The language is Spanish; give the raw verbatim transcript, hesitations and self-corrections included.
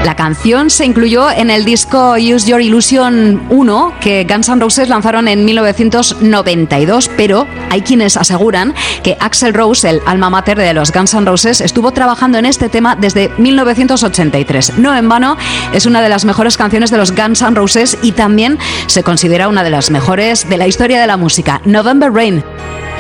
La canción se incluyó en el disco Use Your Illusion uno que Guns N' Roses lanzaron en mil novecientos noventa y dos, pero hay quienes aseguran que Axl Rose, el alma mater de los Guns N' Roses, estuvo trabajando en este tema desde mil novecientos ochenta y tres. No en vano, es una de las mejores canciones de los Guns N' Roses y también se considera una de las mejores de la historia de la música. November Rain.